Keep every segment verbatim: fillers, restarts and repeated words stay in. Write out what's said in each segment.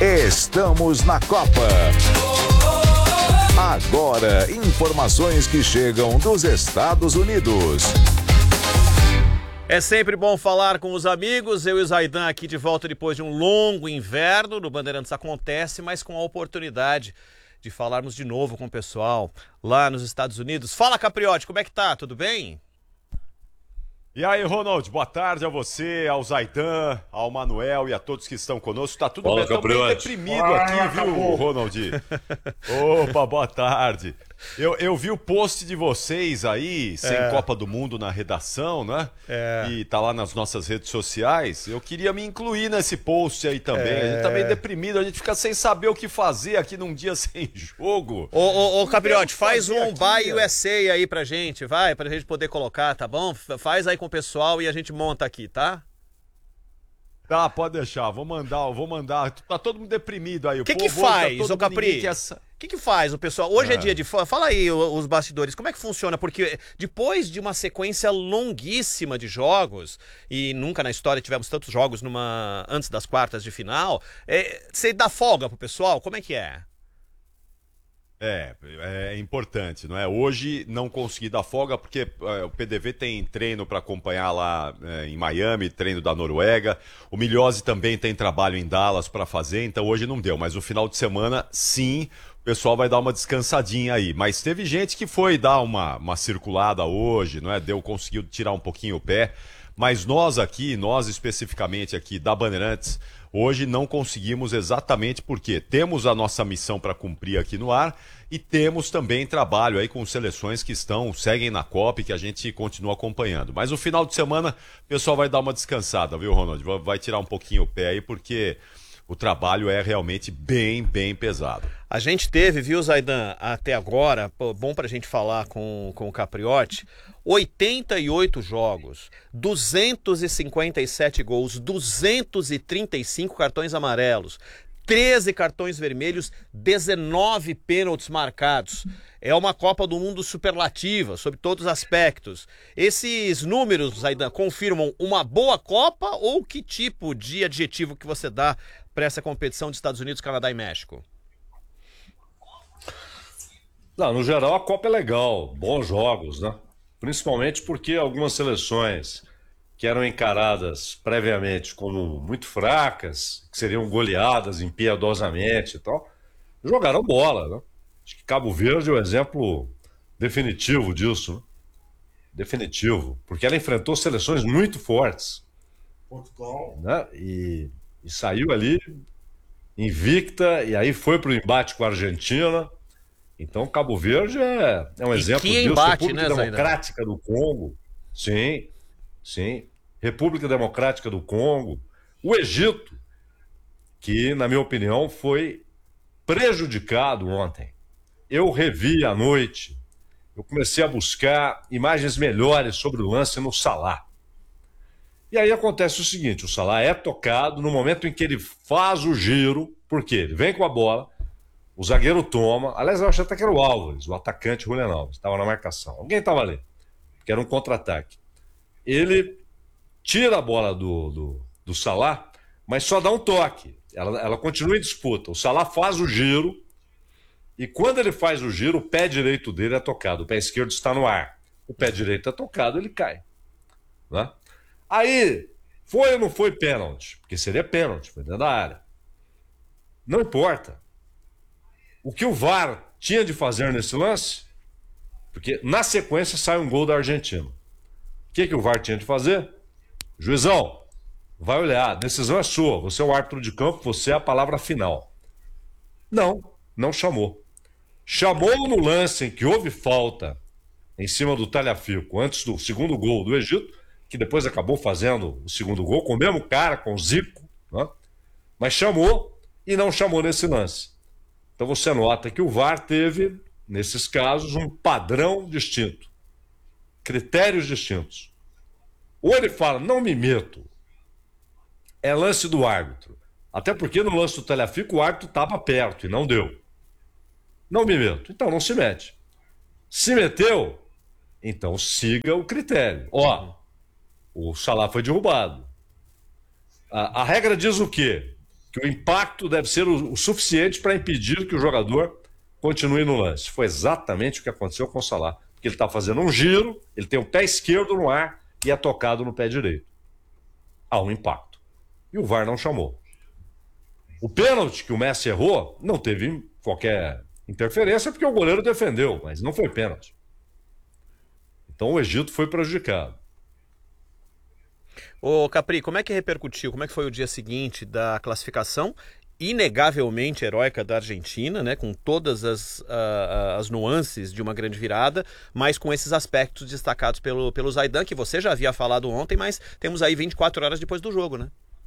Estamos na Copa. Agora, informações que chegam dos Estados Unidos. É sempre bom falar com os amigos. Eu e o Zaidan aqui de volta depois de um longo inverno. No Bandeirantes acontece, mas com a oportunidade de falarmos de novo com o pessoal lá nos Estados Unidos. Fala, Capriotti, como é que tá? Tudo bem? E aí, Ronald, boa tarde a você, ao Zaidan, ao Manuel e a todos que estão conosco. Tá tudo Fala, bem? Tô meio deprimido ah, aqui, viu, acabou. Ronald? Opa, boa tarde. Eu, eu vi o post de vocês aí, sem é. Copa do Mundo na redação, né? É. E tá lá nas nossas redes sociais. Eu queria me incluir nesse post aí também. É. A gente tá meio deprimido, a gente fica sem saber o que fazer aqui num dia sem jogo. Ô, ô, ô Capriotti, faz um Buy U S A aí pra gente, vai, pra gente poder colocar, tá bom? Faz aí com o pessoal e a gente monta aqui, tá? Tá, pode deixar, vou mandar, vou mandar. Tá todo mundo deprimido aí. O que que faz, ô Capri? O que que faz o pessoal? Hoje é, é dia de... Fala aí os bastidores, como é que funciona? Porque depois de uma sequência longuíssima de jogos, e nunca na história tivemos tantos jogos numa antes das quartas de final, é, você dá folga pro pessoal? Como é que é? É, é importante, não é? Hoje não consegui dar folga porque é, o P D V tem treino para acompanhar lá é, em Miami, treino da Noruega. O Milhose também tem trabalho em Dallas para fazer, então hoje não deu. Mas no final de semana, sim, o pessoal vai dar uma descansadinha aí. Mas teve gente que foi dar uma, uma circulada hoje, não é? Deu, conseguiu tirar um pouquinho o pé. Mas nós aqui, nós especificamente aqui da Bandeirantes, hoje não conseguimos exatamente porque temos a nossa missão para cumprir aqui no ar e temos também trabalho aí com seleções que estão, seguem na Copa e que a gente continua acompanhando. Mas no final de semana o pessoal vai dar uma descansada, viu, Ronald? Vai tirar um pouquinho o pé aí porque o trabalho é realmente bem, bem pesado. A gente teve, viu, Zaidan, até agora, bom pra gente falar com, com o Capriotti, oitenta e oito jogos, duzentos e cinquenta e sete gols, duzentos e trinta e cinco cartões amarelos, treze cartões vermelhos, dezenove pênaltis marcados. É uma Copa do Mundo superlativa, sob todos os aspectos. Esses números, Zaidan, confirmam uma boa Copa ou que tipo de adjetivo que você dá para essa competição de Estados Unidos, Canadá e México? Não, no geral a Copa é legal, bons jogos, né? Principalmente porque algumas seleções que eram encaradas previamente como muito fracas, que seriam goleadas impiedosamente e tal, jogaram bola, né? Acho que Cabo Verde é o exemplo definitivo disso, né? Definitivo, porque ela enfrentou seleções muito fortes. Portugal. Né? E, e saiu ali invicta, e aí foi para o embate com a Argentina. Então, Cabo Verde é, é um exemplo disso. Embate, República né, Democrática do Congo. Sim, sim. República Democrática do Congo. O Egito, que, na minha opinião, foi prejudicado ontem. Eu revi à noite, eu comecei a buscar imagens melhores sobre o lance no Salah. E aí acontece o seguinte, o Salah é tocado no momento em que ele faz o giro, porque ele vem com a bola, o zagueiro toma, aliás, eu achei até que era o Álvares, o atacante Julian Alves, estava na marcação. Alguém estava ali, porque era um contra-ataque. Ele tira a bola do, do, do Salah, mas só dá um toque. Ela, ela continua em disputa. O Salah faz o giro, e quando ele faz o giro, o pé direito dele é tocado, o pé esquerdo está no ar. O pé direito é tocado, ele cai. Né? Aí, foi ou não foi pênalti? Porque seria pênalti, foi dentro da área. Não importa. O que o V A R tinha de fazer nesse lance? Porque na sequência sai um gol da Argentina. O que, que o V A R tinha de fazer? Juizão, vai olhar, a decisão é sua, você é o árbitro de campo, você é a palavra final. Não, não chamou. Chamou no lance em que houve falta em cima do Tagliafico, antes do segundo gol do Egito, que depois acabou fazendo o segundo gol com o mesmo cara, com o Zico, né? Mas chamou e não chamou nesse lance. Então você nota que o V A R teve, nesses casos, um padrão distinto. Critérios distintos. Ou ele fala, não me meto. É lance do árbitro. Até porque no lance do Tagliafico o árbitro estava perto e não deu. Não me meto. Então não se mete. Se meteu, então siga o critério. Ó, o Salah foi derrubado. A, a regra diz o quê? que o impacto deve ser o, o suficiente para impedir que o jogador continue no lance. Foi exatamente o que aconteceu com o Salah. Porque ele está fazendo um giro, ele tem o pé esquerdo no ar e é tocado no pé direito. Há um impacto. E o V A R não chamou. O pênalti que o Messi errou não teve qualquer interferência porque o goleiro defendeu, mas não foi pênalti. Então o Egito foi prejudicado. Ô Capri, como é que repercutiu? Como é que foi o dia seguinte da classificação? Inegavelmente heróica da Argentina, né, com todas as, uh, as nuances de uma grande virada, mas com esses aspectos destacados pelo, pelo Zaidan, que você já havia falado ontem, mas temos aí vinte e quatro horas depois do jogo, né?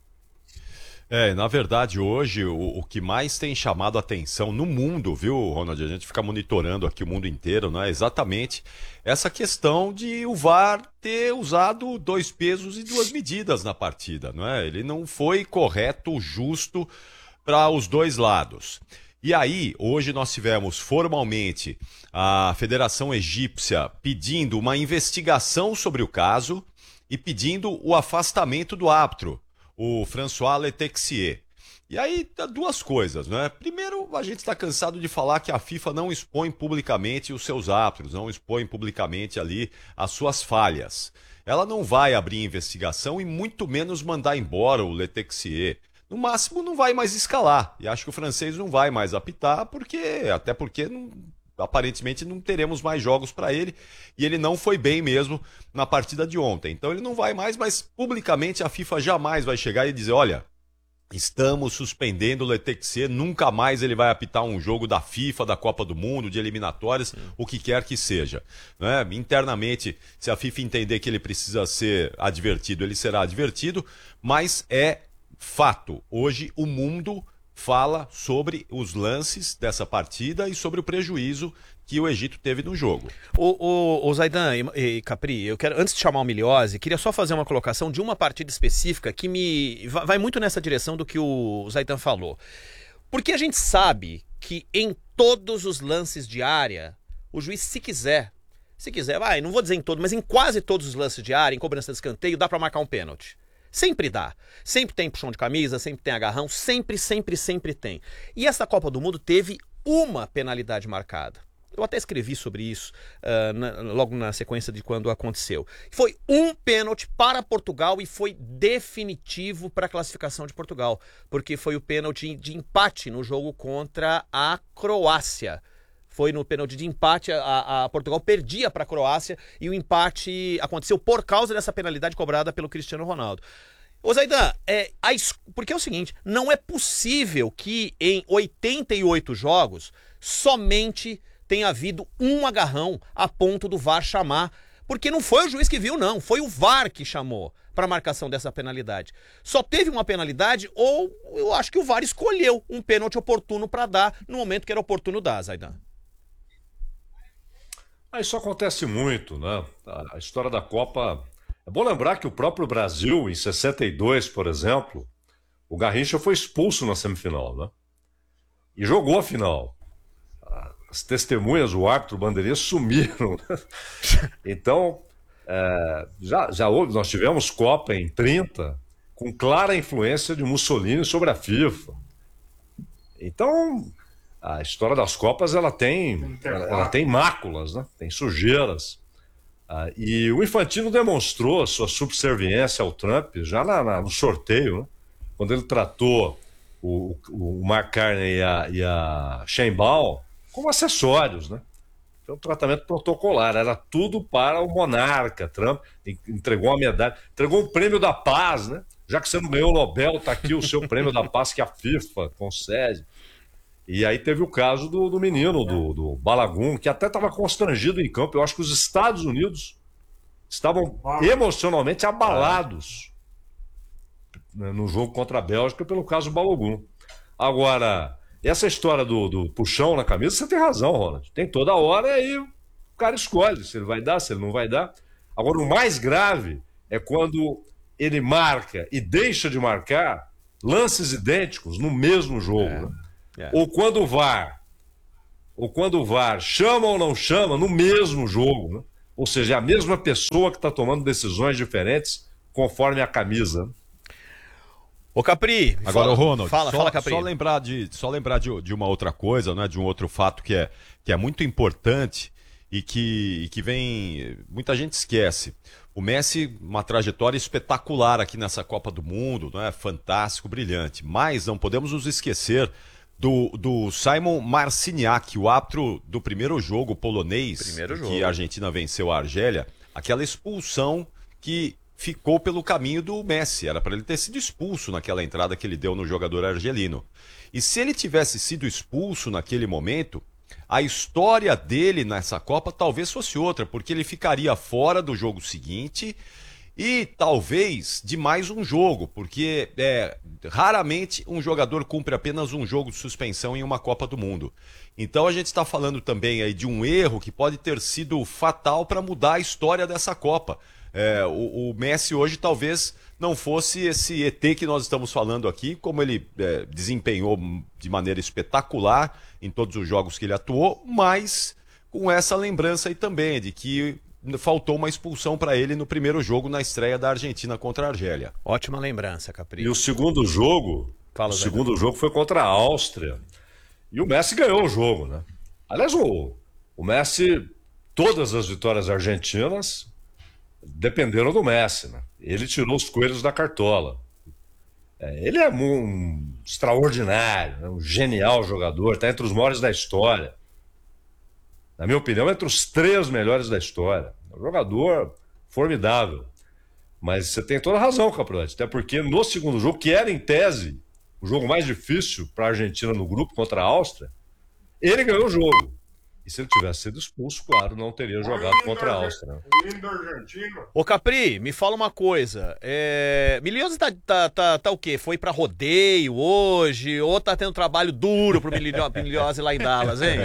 É, na verdade, hoje, o, o que mais tem chamado a atenção no mundo, viu, Ronald? A gente fica monitorando aqui o mundo inteiro, não é? Exatamente essa questão de o V A R ter usado dois pesos e duas medidas na partida, não é? Ele não foi correto, justo para os dois lados. E aí, hoje nós tivemos formalmente a Federação Egípcia pedindo uma investigação sobre o caso e pedindo o afastamento do árbitro, o François Letexier. E aí, duas coisas, né? Primeiro, a gente está cansado de falar que a FIFA não expõe publicamente os seus árbitros, não expõe publicamente ali as suas falhas. Ela não vai abrir investigação e muito menos mandar embora o Letexier. No máximo não vai mais escalar. E acho que o francês não vai mais apitar, porque até porque não, aparentemente não teremos mais jogos para ele. E ele não foi bem mesmo na partida de ontem. Então ele não vai mais, mas publicamente a FIFA jamais vai chegar e dizer, olha, estamos suspendendo o Letexier, nunca mais ele vai apitar um jogo da FIFA, da Copa do Mundo, de eliminatórias, hum. o que quer que seja. Né? Internamente, se a FIFA entender que ele precisa ser advertido, ele será advertido, mas é fato. Hoje o mundo fala sobre os lances dessa partida e sobre o prejuízo que o Egito teve no jogo. O, o, o Zaidan e, e Capri, eu quero, antes de chamar o Miliose, queria só fazer uma colocação de uma partida específica que me vai muito nessa direção do que o Zaidan falou. Porque a gente sabe que em todos os lances de área, o juiz, se quiser, se quiser, vai, não vou dizer em todos, mas em quase todos os lances de área, em cobrança de escanteio, dá para marcar um pênalti. Sempre dá. Sempre tem puxão de camisa, sempre tem agarrão, sempre, sempre, sempre tem. E essa Copa do Mundo teve uma penalidade marcada. Eu até escrevi sobre isso uh, na, logo na sequência de quando aconteceu. Foi um pênalti para Portugal e foi definitivo para a classificação de Portugal, porque foi o pênalti de empate no jogo contra a Croácia. Foi no pênalti de empate, a, a Portugal perdia para a Croácia e o empate aconteceu por causa dessa penalidade cobrada pelo Cristiano Ronaldo. Ô Zaidan, é, a, porque é o seguinte, não é possível que em oitenta e oito jogos somente tenha havido um agarrão a ponto do V A R chamar, porque não foi o juiz que viu não, foi o V A R que chamou para a marcação dessa penalidade. Só teve uma penalidade ou eu acho que o V A R escolheu um pênalti oportuno para dar no momento que era oportuno dar, Zaidan. Isso acontece muito, né? A história da Copa... É bom lembrar que o próprio Brasil, em sessenta e dois, por exemplo, o Garrincha foi expulso na semifinal, né? E jogou a final. As testemunhas, o árbitro, o bandeirinha, sumiram. Né? Então, é, já, já houve, nós tivemos Copa em trinta, com clara influência de Mussolini sobre a FIFA. Então... A história das Copas ela tem, ela, ela tem máculas, né? Tem sujeiras. Ah, e o Infantino demonstrou sua subserviência ao Trump já na, na, no sorteio, né? Quando ele tratou o, o, o Mark Carney e a, e a Sheinbaum como acessórios, né? Foi um tratamento protocolar, era tudo para o monarca. Trump entregou uma medalha, entregou um prêmio da paz, né? Já que você não ganhou o Nobel, está aqui o seu prêmio da paz que a FIFA concede. E aí teve o caso do, do menino, do, do Balagun, que até estava constrangido em campo. Eu acho que os Estados Unidos estavam emocionalmente abalados no jogo contra a Bélgica pelo caso Balogun. Agora, essa história do, do puxão na camisa, você tem razão, Ronald. Tem toda hora e aí o cara escolhe se ele vai dar, se ele não vai dar. Agora, o mais grave é quando ele marca e deixa de marcar lances idênticos no mesmo jogo, é. né? É. Ou quando o V A R, ou quando o V A R chama ou não chama no mesmo jogo, né? Ou seja, é a mesma pessoa que está tomando decisões diferentes conforme a camisa. Ô Capri, Agora, fala, Ronald, fala, só, fala, Capri. só lembrar, de, só lembrar de, de uma outra coisa, né, de um outro fato que é, que é muito importante e que, e que vem. Muita gente esquece. O Messi, uma trajetória espetacular aqui nessa Copa do Mundo, né, fantástico, brilhante. Mas não podemos nos esquecer do, do Simon Marciniak, o árbitro do primeiro jogo polonês, Primeiro jogo. que a Argentina venceu a Argélia, aquela expulsão que ficou pelo caminho do Messi. Era para ele ter sido expulso naquela entrada que ele deu no jogador argelino. E se ele tivesse sido expulso naquele momento, a história dele nessa Copa talvez fosse outra, porque ele ficaria fora do jogo seguinte e talvez de mais um jogo, porque é, raramente um jogador cumpre apenas um jogo de suspensão em uma Copa do Mundo. Então a gente está falando também aí de um erro que pode ter sido fatal para mudar a história dessa Copa. É, o, o Messi hoje talvez não fosse esse E T que nós estamos falando aqui, como ele é, desempenhou de maneira espetacular em todos os jogos que ele atuou, mas com essa lembrança aí também de que faltou uma expulsão para ele no primeiro jogo na estreia da Argentina contra a Argélia. Ótima lembrança, Capri. E o segundo jogo, Fala, o Zé. segundo jogo foi contra a Áustria. E o Messi ganhou o jogo, né? Aliás, o, o Messi, todas as vitórias argentinas dependeram do Messi, né? Ele tirou os coelhos da cartola. É, ele é um, um extraordinário, né? Um genial jogador, está entre os maiores da história. Na minha opinião, entre os três melhores da história. É um jogador formidável. Mas você tem toda a razão, Caprotti, até porque no segundo jogo, que era em tese o jogo mais difícil para a Argentina no grupo contra a Áustria, ele ganhou o jogo. E se ele tivesse sido expulso, claro, não teria jogado contra a Áustria. Né? Lindo argentino. Ô Capri, me fala uma coisa. É... Miliosi tá, tá, tá, tá o quê? Foi pra rodeio hoje? Ou tá tendo trabalho duro pro Miliosi lá em Dallas, hein?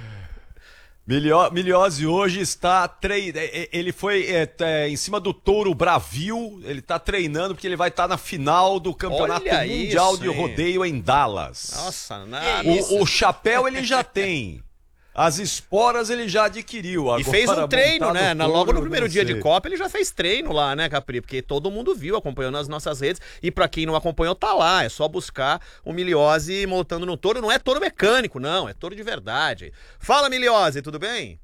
Milio- Miliosi hoje está treinando. Ele foi é, é, em cima do Touro Bravio. Ele está treinando porque ele vai estar na final do Campeonato Olha Mundial isso, de hein? Rodeio em Dallas. Nossa, nada. O, o chapéu ele já tem. As esporas ele já adquiriu. E Agora, fez um treino, montar né? no Na- Logo touro, no primeiro não dia sei. de Copa, ele já fez treino lá, né, Capri? Porque todo mundo viu, acompanhou nas nossas redes. E pra quem não acompanhou, tá lá. É só buscar o Miliosi montando no touro. Não é touro mecânico, não. É touro de verdade. Fala, Miliosi, tudo bem?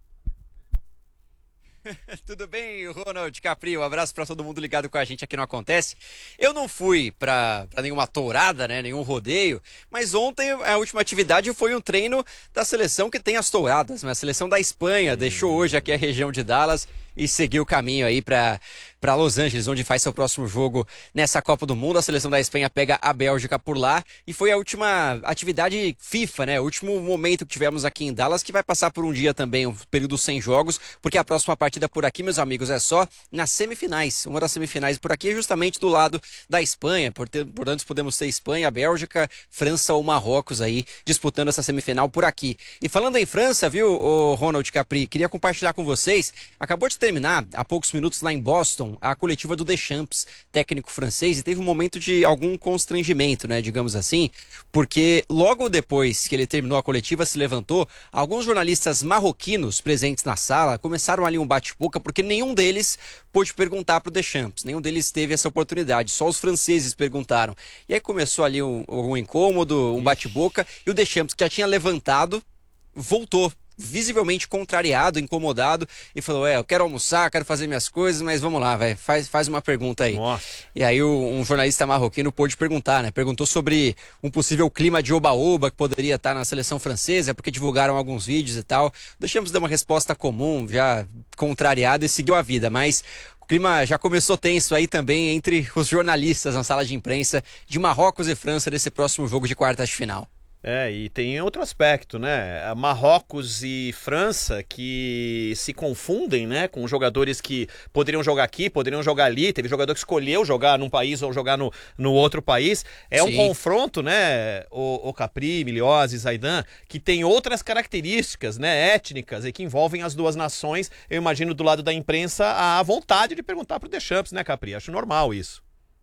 Tudo bem, Ronald, Capri? Um abraço para todo mundo ligado com a gente aqui no Acontece. Eu não fui para nenhuma tourada, né, nenhum rodeio, mas ontem a última atividade foi um treino da seleção que tem as touradas, né? A seleção da Espanha deixou hoje aqui a região de Dallas e seguiu o caminho aí para para Los Angeles, onde faz seu próximo jogo nessa Copa do Mundo. A seleção da Espanha pega a Bélgica por lá e foi a última atividade FIFA, né? O último momento que tivemos aqui em Dallas, que vai passar por um dia também, um período sem jogos, porque a próxima partida por aqui, meus amigos, é só nas semifinais. Uma das semifinais por aqui é justamente do lado da Espanha. Portanto, podemos ter Espanha, Bélgica, França ou Marrocos aí disputando essa semifinal por aqui. E falando em França, viu, o Ronald, Capri, queria compartilhar com vocês, acabou de terminar há poucos minutos lá em Boston a coletiva do Deschamps, técnico francês, e teve um momento de algum constrangimento, né, digamos assim, porque logo depois que ele terminou a coletiva, se levantou, alguns jornalistas marroquinos presentes na sala começaram ali um bate-boca, porque nenhum deles pôde perguntar para o Deschamps, nenhum deles teve essa oportunidade, só os franceses perguntaram. E aí começou ali um, um incômodo, um bate-boca, e o Deschamps, que já tinha levantado, voltou visivelmente contrariado, incomodado, e falou, é, eu quero almoçar, quero fazer minhas coisas, mas vamos lá, vai, faz, faz uma pergunta aí. Nossa. E aí o, um jornalista marroquino pôde perguntar, né? Perguntou sobre um possível clima de oba-oba que poderia estar na seleção francesa, porque divulgaram alguns vídeos e tal. Deixamos dar uma resposta comum, já contrariado, e seguiu a vida, mas o clima já começou tenso aí também entre os jornalistas na sala de imprensa de Marrocos e França nesse próximo jogo de quartas de final. É, e tem outro aspecto, né? Marrocos e França que se confundem, né? Com jogadores que poderiam jogar aqui, poderiam jogar ali. Teve jogador que escolheu jogar num país ou jogar no, no outro país. É um Sim. confronto, né? O, o Capri, Miliosi, Zaidan, que tem outras características, né? Étnicas e que envolvem as duas nações. Eu imagino do lado da imprensa a vontade de perguntar pro Deschamps, né, Capri? Acho normal isso.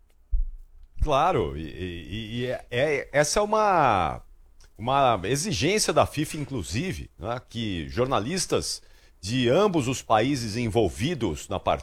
Claro, e, e- e é- é- essa é uma, uma exigência da FIFA, inclusive, né, que jornalistas de ambos os países envolvidos na partida